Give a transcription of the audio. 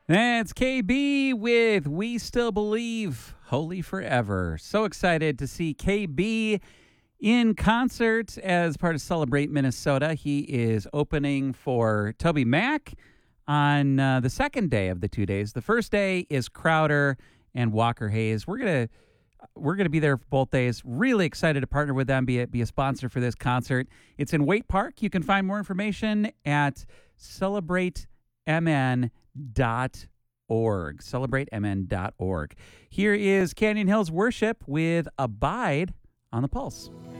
That's KB with We Still Believe, Holy Forever. So excited to see KB in concert as part of Celebrate Minnesota. He is opening for Toby Mac on the second day of the 2 days. The first day is Crowder and Walker Hayes. We're gonna be there for both days. Really excited to partner with them, be a sponsor for this concert. It's in Waite Park. You can find more information at celebratemn.org. Celebratemn.org. Here is Canyon Hills Worship with Abide on the Pulse.